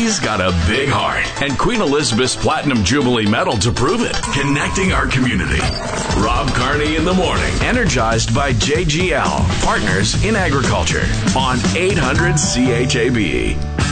He's got a big heart and Queen Elizabeth's Platinum Jubilee Medal to prove it. Connecting our community. Rob Carney in the morning. Energized by JGL, Partners in Agriculture on 800 CHAB.